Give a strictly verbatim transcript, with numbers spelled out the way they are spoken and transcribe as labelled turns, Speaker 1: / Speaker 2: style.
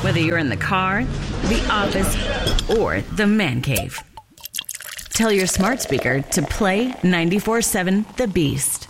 Speaker 1: Whether you're in the car, the office, or the man cave. Tell your smart speaker to play ninety-four seven The Beast.